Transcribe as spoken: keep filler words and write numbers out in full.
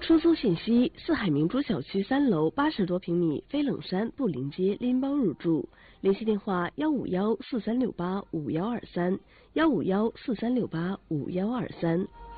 出租信息：四海明珠小区三楼八十多平米，飞冷山布林街，拎包入住。联系电话：幺五幺四三六八五幺二三，幺五幺四三六八五幺二三。